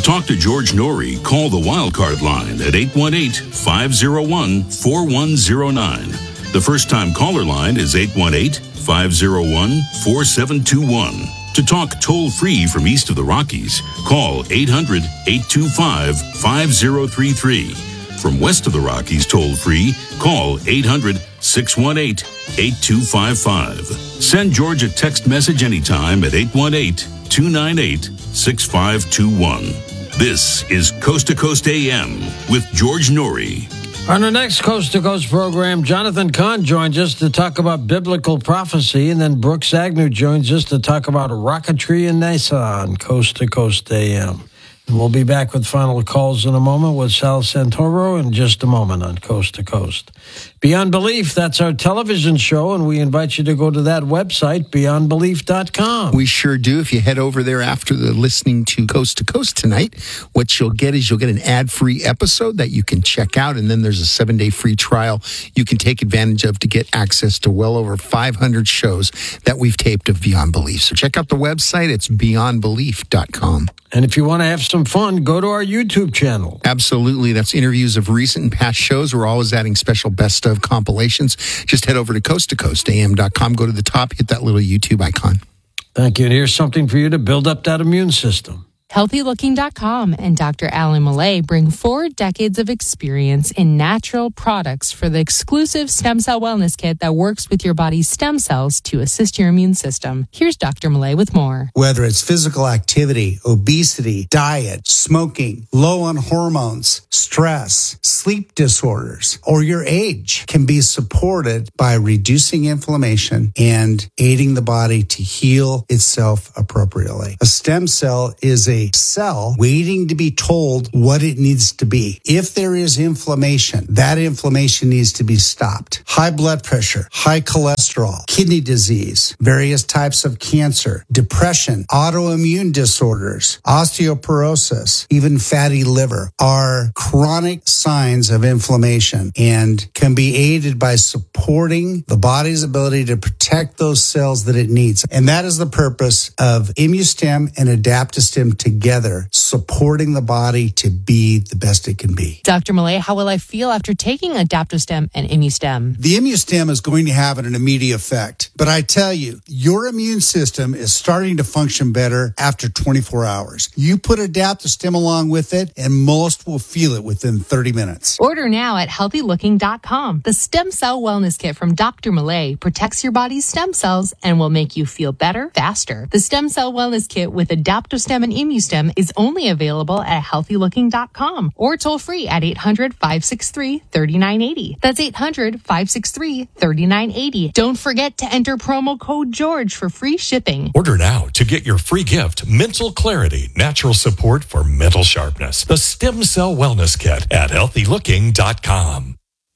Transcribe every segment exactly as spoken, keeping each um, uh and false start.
talk to George Norrie, call the Wildcard line at eight one eight, five oh one, four one oh nine. The first-time caller line is eight one eight, five oh one, four seven two one. To talk toll-free from east of the Rockies, call eight hundred, eight two five, five oh three three. From west of the Rockies toll-free, call eight hundred, six one eight, eight two five five. Send George a text message anytime at eight one eight, two nine eight, six five two one. This is Coast to Coast A M with George Norrie. On our next Coast to Coast program, Jonathan Cahn joins us to talk about biblical prophecy, and then Brooks Agnew joins us to talk about rocketry and NASA on Coast to Coast A M. And we'll be back with final calls in a moment with Sal Santoro in just a moment on Coast to Coast. Beyond Belief, that's our television show, and we invite you to go to that website, beyond belief dot com. We sure do. If you head over there after the listening to Coast to Coast tonight, what you'll get is you'll get an ad-free episode that you can check out, and then there's a seven-day free trial you can take advantage of to get access to well over five hundred shows that we've taped of Beyond Belief. So check out the website. It's beyond belief dot com. And if you want to have some fun, go to our YouTube channel. Absolutely. That's interviews of recent and past shows. We're always adding special best of compilations. Just head over to coast to coast a m dot com. Go to the top, hit that little YouTube icon. Thank you. And here's something for you to build up that immune system. healthy looking dot com and Doctor Alan Millay bring four decades of experience in natural products for the exclusive stem cell wellness kit that works with your body's stem cells to assist your immune system. Here's Doctor Millay with more. Whether it's physical activity, obesity, diet, smoking, low on hormones, stress, sleep disorders, or your age can be supported by reducing inflammation and aiding the body to heal itself appropriately. A stem cell is a cell waiting to be told what it needs to be. If there is inflammation, that inflammation needs to be stopped. High blood pressure, high cholesterol, kidney disease, various types of cancer, depression, autoimmune disorders, osteoporosis, even fatty liver are chronic signs of inflammation and can be aided by supporting the body's ability to protect those cells that it needs. And that is the purpose of ImmuStem and Adaptostem together, supporting the body to be the best it can be. Doctor Millay, how will I feel after taking Adaptostem and ImmuStem? The ImmuStem is going to have an immediate effect, but I tell you, your immune system is starting to function better after twenty-four hours. You put Adaptostem along with it, and most will feel it within thirty minutes. Order now at healthy looking dot com. The Stem Cell Wellness Kit from Doctor Millay protects your body's stem cells and will make you feel better, faster. The Stem Cell Wellness Kit with Adaptostem and ImmuStem is only available at healthy looking dot com or toll free at eight hundred, five six three, three nine eight zero. That's eight hundred, five six three, three nine eight zero. Don't forget to enter promo code George for free shipping. Order now to get your free gift, Mental Clarity, Natural Support for Mental Sharpness. The Stem Cell Wellness Kit at healthy looking dot com.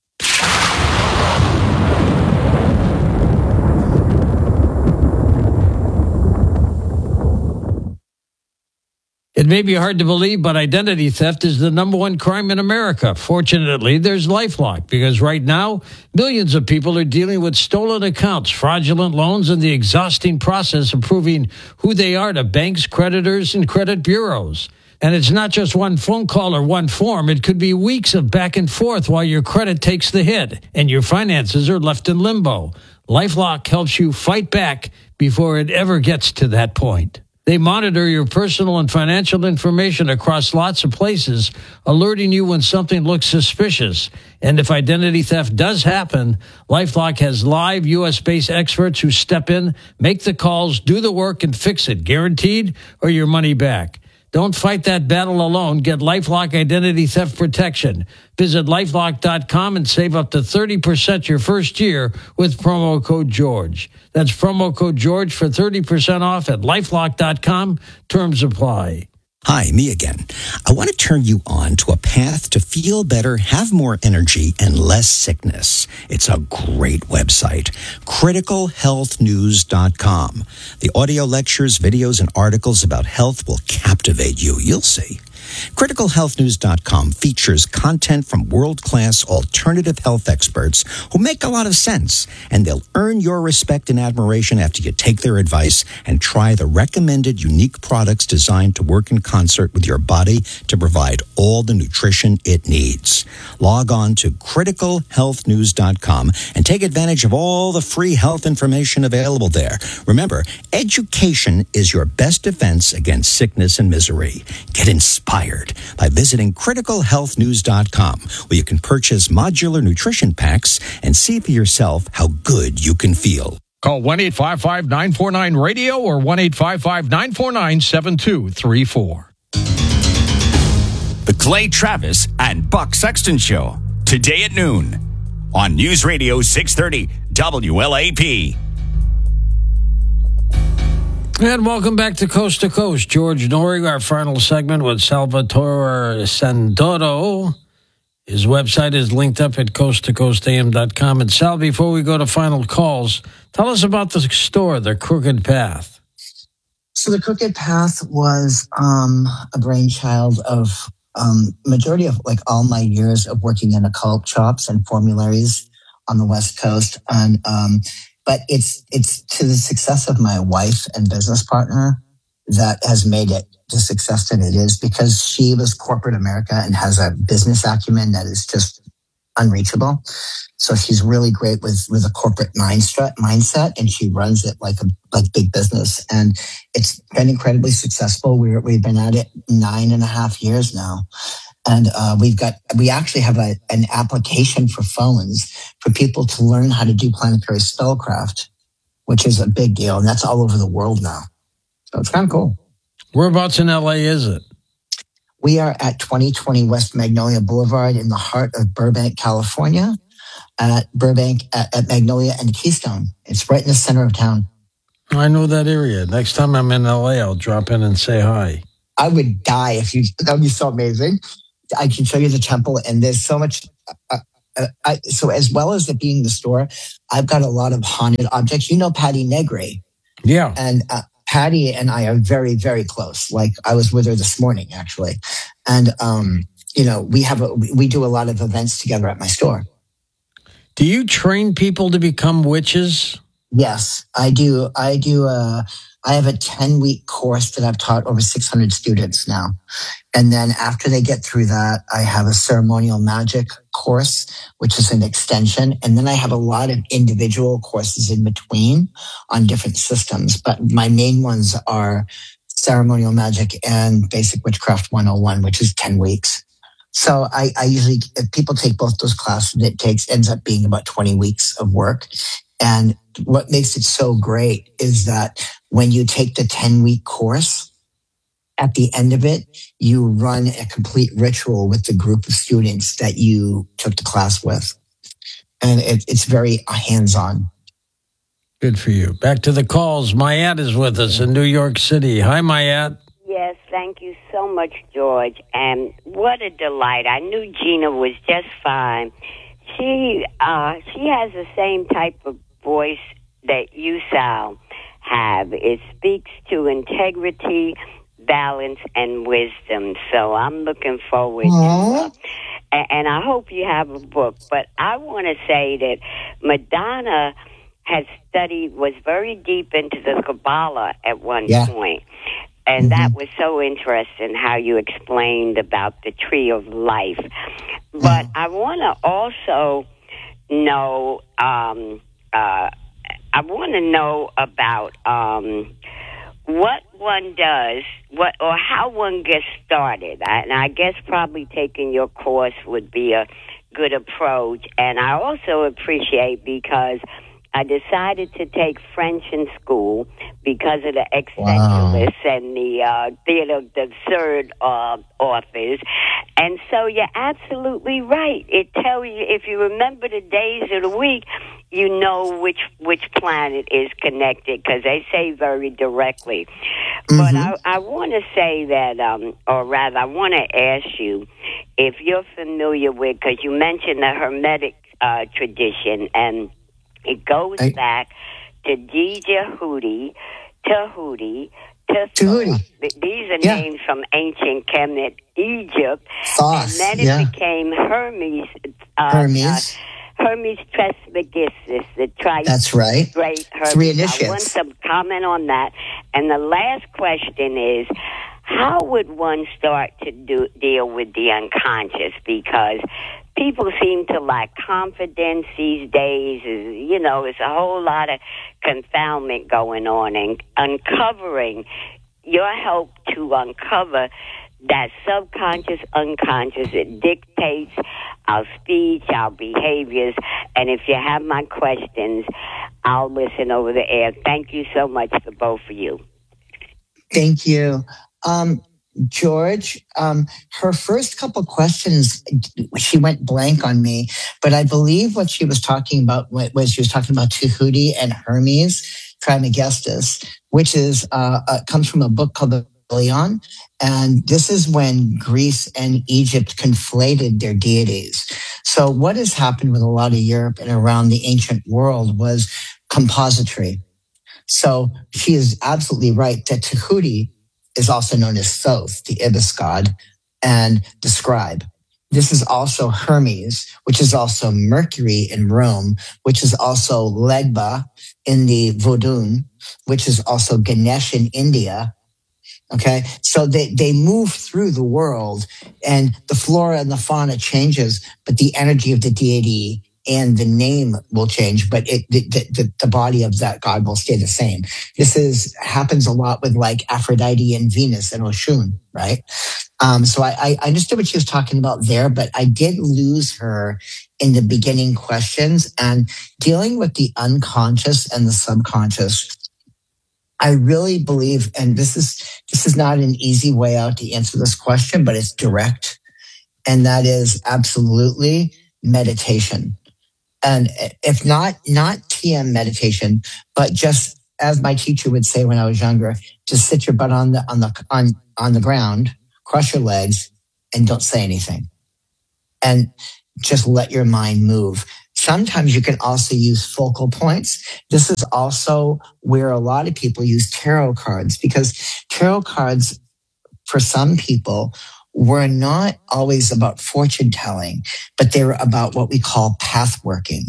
It may be hard to believe, but identity theft is the number one crime in America. Fortunately, there's LifeLock, because right now, millions of people are dealing with stolen accounts, fraudulent loans, and the exhausting process of proving who they are to banks, creditors, and credit bureaus. And it's not just one phone call or one form. It could be weeks of back and forth while your credit takes the hit and your finances are left in limbo. LifeLock helps you fight back before it ever gets to that point. They monitor your personal and financial information across lots of places, alerting you when something looks suspicious. And if identity theft does happen, LifeLock has live U S-based experts who step in, make the calls, do the work, and fix it, guaranteed, or your money back. Don't fight that battle alone. Get LifeLock Identity Theft Protection. Visit lifelock dot com and save up to thirty percent your first year with promo code George. That's promo code George for thirty percent off at lifelock dot com. Terms apply. Hi, me again. I want to turn you on to a path to feel better, have more energy, and less sickness. It's a great website, critical health news dot com. The audio lectures, videos, and articles about health will captivate you. You'll see. critical health news dot com features content from world-class alternative health experts who make a lot of sense, and they'll earn your respect and admiration after you take their advice and try the recommended unique products designed to work in concert with your body to provide all the nutrition it needs. Log on to critical health news dot com and take advantage of all the free health information available there. Remember, education is your best defense against sickness and misery. Get inspired by visiting critical health news dot com, where you can purchase modular nutrition packs and see for yourself how good you can feel. Call one eight five five, nine four nine, radio or one eight five five, nine four nine, seven two three four. The Clay Travis and Buck Sexton Show, today at noon on News Radio six thirty W L A P. And welcome back to Coast to Coast. George Noory, our final segment with Salvatore Sandoro. His website is linked up at coast to coast a m dot com. And Sal, before we go to final calls, tell us about the store, The Crooked Path. So The Crooked Path was um, a brainchild of um, majority of like all my years of working in occult shops and formularies on the West Coast. And um, but it's it's to the success of my wife and business partner that has made it the success that it is, because she was corporate America and has a business acumen that is just unreachable. So she's really great with, with a corporate mindset, mindset, and she runs it like a like big business. And it's been incredibly successful. We're, we've been at it nine and a half years now. And uh, we've got, we actually have a, an application for phones for people to learn how to do planetary spellcraft, which is a big deal. And that's all over the world now. So it's kind of cool. Whereabouts in L A is it? We are at twenty twenty West Magnolia Boulevard in the heart of Burbank, California, at Burbank, at, at Magnolia and Keystone. It's right in the center of town. I know that area. Next time I'm in L A, I'll drop in and say hi. I would die if you, that would be so amazing. I can show you the temple, and there's so much. Uh, uh, I, so as well as it being the store, I've got a lot of haunted objects. You know Patty Negri. Yeah. And uh, Patty and I are very, very close. Like I was with her this morning, actually. And, um, you know, we have a, we do a lot of events together at my store. Do you train people to become witches? Yes, I do. I do. Uh, I have a ten week course that I've taught over six hundred students now. And then after they get through that, I have a ceremonial magic course, which is an extension. And then I have a lot of individual courses in between on different systems. But my main ones are ceremonial magic and basic witchcraft one oh one, which is ten weeks. So I, I usually, if people take both those classes, it takes, ends up being about twenty weeks of work. And what makes it so great is that when you take the ten week course, at the end of it, you run a complete ritual with the group of students that you took the class with. And it, it's very hands-on. Good for you. Back to the calls. Mayat is with us in New York City. Hi, Mayat. Yes, thank you so much, George. And what a delight. I knew Gina was just fine. She uh, she has the same type of voice that you, Sal, have. It speaks to integrity, balance, and wisdom. So I'm looking forward Aww. to it. Uh, and I hope you have a book. But I want to say that Madonna has studied, was very deep into the Kabbalah at one Yeah. point. And mm-hmm. that was so interesting how you explained about the tree of life. But mm-hmm. I want to also know, um, uh, I want to know about um, what one does, what or how one gets started. I, and I guess probably taking your course would be a good approach. And I also appreciate because I decided to take French in school because of the existentialists wow. and the uh, theater of the absurd uh, authors. And so you're absolutely right. It tells you, if you remember the days of the week, you know which which planet is connected because they say very directly. Mm-hmm. But I, I want to say that, um, or rather, I want to ask you if you're familiar with, because you mentioned the Hermetic uh, tradition, and it goes I, back to Dija Hootie, Tahuti, Thistle. These are Yeah. names from ancient Kemet, Egypt. Thoth, And then it yeah. became Hermes. Uh, Hermes. Uh, Hermes Trismegistus, the tri- That's right. great Hermes. Three I want initiates. some comment on that. And the last question is, how would one start to do, deal with the unconscious? Because people seem to lack confidence these days. You know, there's a whole lot of confoundment going on, and uncovering your help to uncover that subconscious, unconscious, it dictates our speech, our behaviors. And if you have my questions, I'll listen over the air. Thank you so much for both of you. Thank you. Um, George, um, her first couple questions, she went blank on me, but I believe what she was talking about was she was talking about Tahuti and Hermes Trismegistus, which is uh, uh, comes from a book called the Leon, and this is when Greece and Egypt conflated their deities. So what has happened with a lot of Europe and around the ancient world was compository. So she is absolutely right that Tahuti is also known as Thoth, the ibis god, and the scribe. This is also Hermes, which is also Mercury in Rome, which is also Legba in the Vodun, which is also Ganesh in India. Okay, so they, they move through the world, and the flora and the fauna changes, but the energy of the deity and the name will change, but it, the, the, the body of that god will stay the same. This is happens a lot with like Aphrodite and Venus and Oshun, right? Um, so I, I understood what she was talking about there, but I did lose her in the beginning questions, and dealing with the unconscious and the subconscious. I really believe, and this is this is not an easy way out to answer this question, but it's direct, and that is absolutely meditation. And if not, not T M meditation, but just as my teacher would say when I was younger, just sit your butt on the on the on on the ground, cross your legs, and don't say anything, and just let your mind move. Sometimes you can also use focal points. This is also where a lot of people use tarot cards, because tarot cards, for some people, were not always about fortune telling, but they were about what we call path working.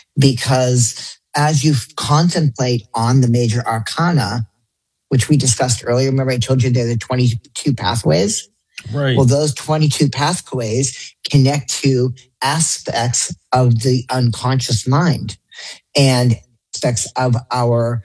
Because as you contemplate on the major arcana, which we discussed earlier, remember I told you there are the twenty-two pathways? Right. Well, those twenty-two pathways connect to aspects of the unconscious mind and aspects of our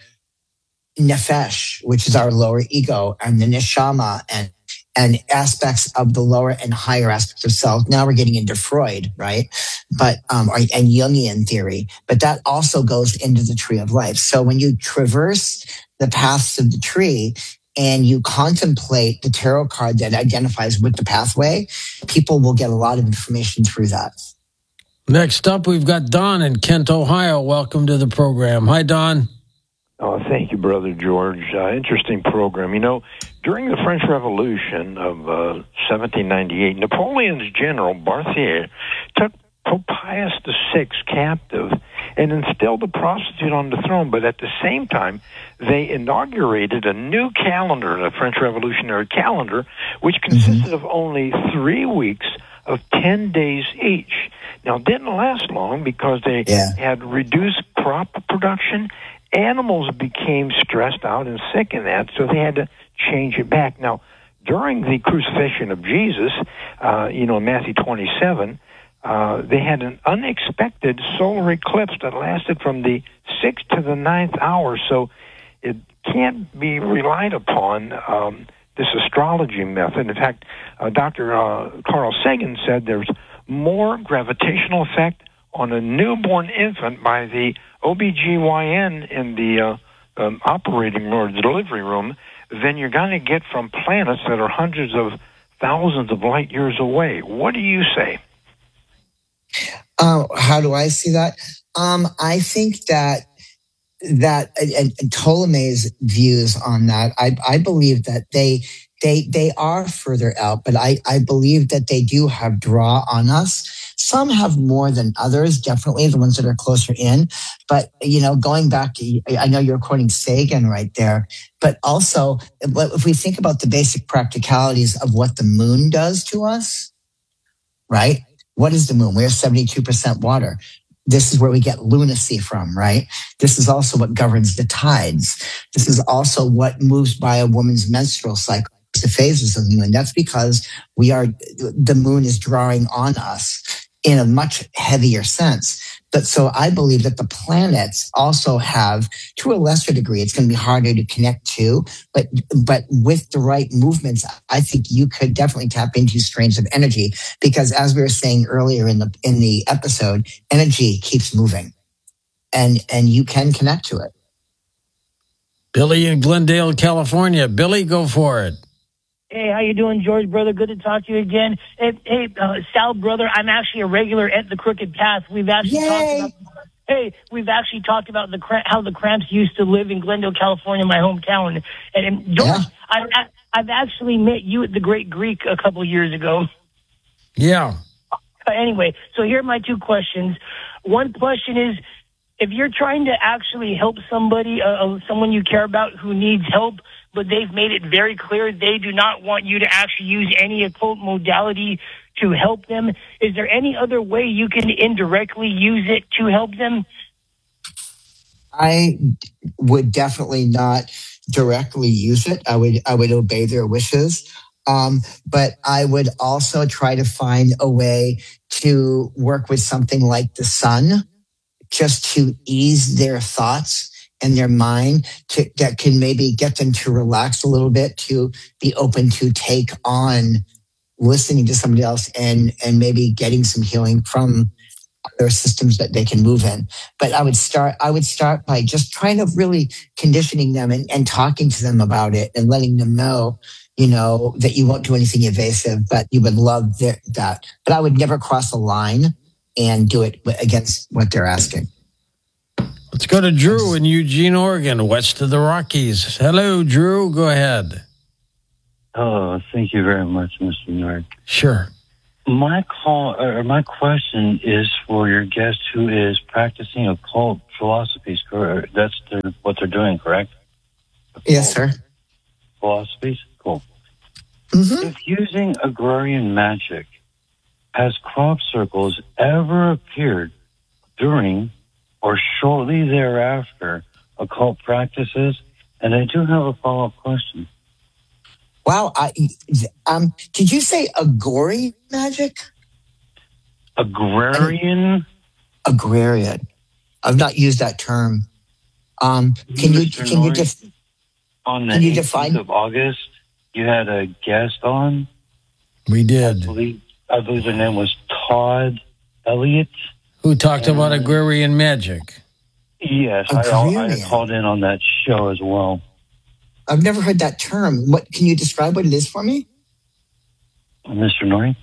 nefesh, which is our lower ego, and the neshama, and and aspects of the lower and higher aspects of self. Now we're getting into Freud, right? But um, and Jungian theory. But that also goes into the tree of life. So when you traverse the paths of the tree and you contemplate the tarot card that identifies with the pathway, people will get a lot of information through that. Next up, we've got Don in Kent, Ohio. Welcome to the program. Hi, Don. Oh, thank you, Brother George. Uh, interesting program. You know, during the French Revolution of uh, seventeen ninety-eight, Napoleon's general, Berthier, took Pope Pius the Sixth captive and instilled a prostitute on the throne. But at the same time, they inaugurated a new calendar, the French Revolutionary calendar, which consisted mm-hmm. of only three weeks of ten days each. Now, it didn't last long because they yeah. had reduced crop production. Animals became stressed out and sick in that, so they had to change it back. Now, during the crucifixion of Jesus, uh, you know, in Matthew twenty-seven, uh, they had an unexpected solar eclipse that lasted from the sixth to the ninth hour, so it can't be relied upon, um, this astrology method. In fact, uh, Doctor Uh, Carl Sagan said there's more gravitational effect on a newborn infant by the O B G Y N in the uh, um, operating room or the delivery room than you're going to get from planets that are hundreds of thousands of light years away. What do you say? Uh, how do I see that? Um, I think that that and, and Ptolemy's views on that, I, I believe that they they they are further out, but I, I believe that they do have draw on us. Some have more than others, definitely the ones that are closer in. But, you know, going back to, I know you're quoting Sagan right there, but also if we think about the basic practicalities of what the moon does to us, right? What is the moon? We're seventy-two percent water. This is where we get lunacy from, right? This is also what governs the tides. This is also what moves by a woman's menstrual cycle, the phases of the moon. That's because we are, the moon is drawing on us in a much heavier sense. But so I believe that the planets also have, to a lesser degree, it's going to be harder to connect to, but but with the right movements, I think you could definitely tap into strains of energy, because as we were saying earlier in the in the episode, energy keeps moving, and and you can connect to it. Billy in Glendale, California. Billy, go for it. Hey, how you doing, George, brother? Good to talk to you again. Hey, hey uh, Sal, brother, I'm actually a regular at the Crooked Path. We've actually Yay. talked about. Hey, we've actually talked about the how the Cramps used to live in Glendale, California, my hometown. And, and George, yeah. I've, I've actually met you at the Great Greek a couple of years ago. Yeah. Uh, anyway, so here are my two questions. One question is, if you're trying to actually help somebody, uh, someone you care about who needs help, but they've made it very clear they do not want you to actually use any occult modality to help them, is there any other way you can indirectly use it to help them? I would definitely not directly use it. I would I would obey their wishes. Um, but I would also try to find a way to work with something like the sun, just to ease their thoughts and their mind, to, that can maybe get them to relax a little bit, to be open to take on listening to somebody else and, and maybe getting some healing from other systems that they can move in. But I would start, I would start by just trying to really conditioning them and, and talking to them about it and letting them know, you know, that you won't do anything evasive, but you would love their, that. But I would never cross a line and do it against what they're asking. Let's go to Drew in Eugene, Oregon, west of the Rockies. Hello, Drew. Go ahead. Oh, thank you very much, Mister Nord. Sure. My call or my question is for your guest who is practicing occult philosophies. Correct? That's the, what they're doing, correct? Occult yes, sir. Philosophies? Cool. Mm-hmm. If using agrarian magic, has crop circles ever appeared during or shortly thereafter occult practices? And I do have a follow-up question. Wow. I, um, did you say agrarian magic? Agrarian? Agrarian. I've not used that term. Um, can Mister you can Norris, you just on the can you eighteenth define of August, you had a guest on. We did. I believe, I believe the name was Todd Elliott. Who talked and, about agrarian magic? Yes, I, I called in on that show as well. I've never heard that term. What can you describe what it is for me, Mister Norrie?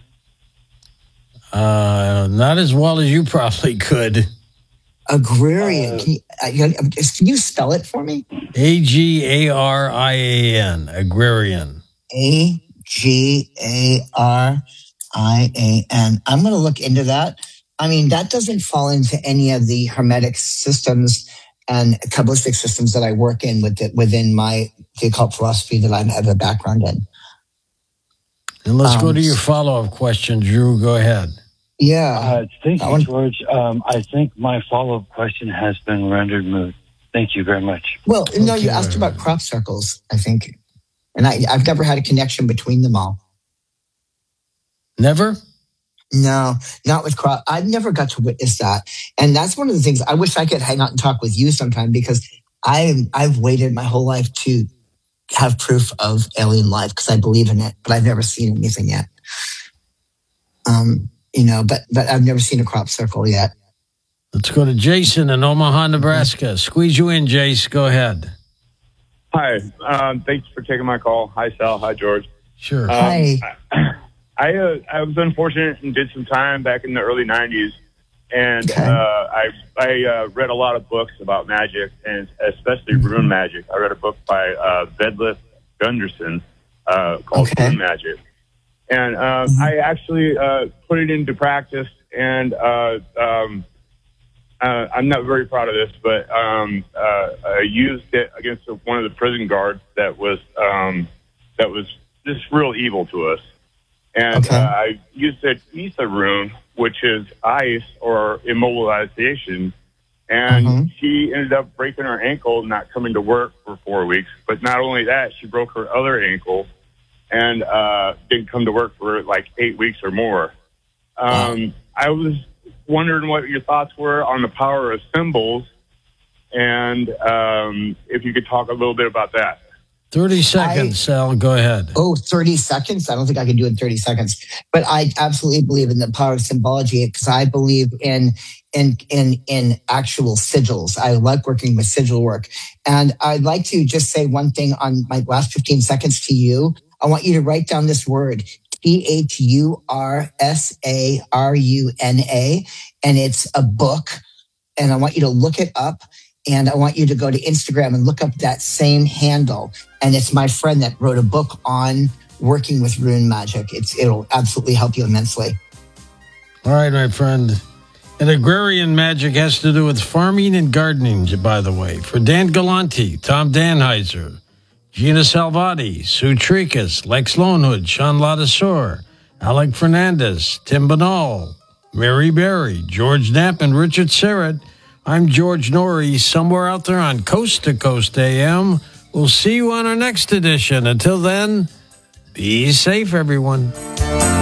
Uh, not as well as you probably could. Agrarian. Uh, can, you, uh, can you spell it for me? A G A R I A N. Agrarian. A G A R I A N. I'm going to look into that. I mean, that doesn't fall into any of the Hermetic systems and Kabbalistic systems that I work in with the, within my the occult philosophy that I have a background in. And let's um, go to your so, follow-up question, Drew. Go ahead. Yeah. Uh, thank you, want... George. Um, I think my follow-up question has been rendered moot. Thank you very much. Well, okay. No, you asked about crop circles, I think. And I, I've never had a connection between them all. Never? No, not with crop. I've never got to witness that. And that's one of the things I wish I could hang out and talk with you sometime, because I, I've waited my whole life to have proof of alien life because I believe in it, but I've never seen anything yet. Um, you know, but, but I've never seen a crop circle yet. Let's go to Jason in Omaha, Nebraska. Squeeze you in, Jace. Go ahead. Hi. Um, thanks for taking my call. Hi, Sal. Hi, George. Sure. Um, Hi. I, I, uh, I was unfortunate and did some time back in the early nineties. And Okay. uh, I I uh, read a lot of books about magic, and especially rune magic. I read a book by uh, Vedlith Gunderson uh, called Okay. Rune Magic. And um, I actually uh, put it into practice, and uh, um, uh, I'm not very proud of this, but um, uh, I used it against one of the prison guards that was um, that was just real evil to us. And Okay. uh, I used the ether rune, which is ice or immobilization. And Mm-hmm. she ended up breaking her ankle, not coming to work for four weeks. But not only that, she broke her other ankle and uh, didn't come to work for like eight weeks or more. Um, I was wondering what your thoughts were on the power of symbols, and um, if you could talk a little bit about that. thirty seconds, Sal. Go ahead. Oh, thirty seconds? I don't think I can do it in thirty seconds. But I absolutely believe in the power of symbology because I believe in in in in actual sigils. I like working with sigil work. And I'd like to just say one thing on my last fifteen seconds to you. I want you to write down this word, T H U R S A R U N A, and it's a book. And I want you to look it up. And I want you to go to Instagram and look up that same handle. And it's my friend that wrote a book on working with rune magic. It's, it'll absolutely help you immensely. All right, my friend. And agrarian magic has to do with farming and gardening, by the way. For Dan Galante, Tom Danheiser, Gina Salvati, Sue Tricas, Lex Lonehood, Sean Ladasor, Alec Fernandez, Tim Banal, Mary Berry, George Knapp, and Richard Serrett. I'm George Norrie, somewhere out there on Coast to Coast A M. We'll see you on our next edition. Until then, be safe, everyone.